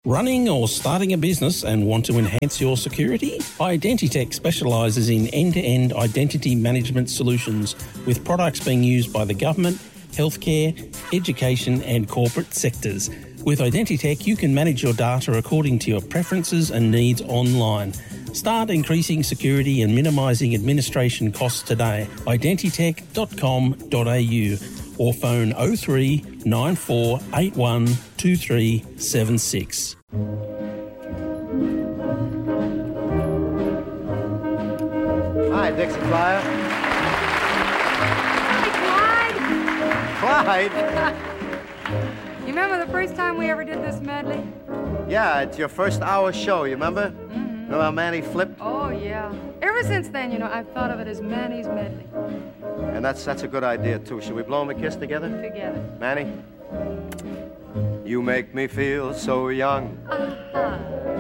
Running or starting a business and want to enhance your security? Identitech specialises in end-to-end identity management solutions with products being used by the government, healthcare, education and corporate sectors. With Identitech, you can manage your data according to your preferences and needs online. Start increasing security and minimising administration costs today. Identitech.com.au or phone 03 9481 2376. Hi, Dixie Flyer. Hi, Clyde? You remember the first time we ever did this medley? Yeah, it's your first hour show, you remember? Mm-hmm. Remember how Manny flipped? Oh, yeah. Ever since then, I've thought of it as Manny's medley. And that's a good idea, too. Should we blow him a kiss together? Together. Manny? You make me feel so young. Uh-huh.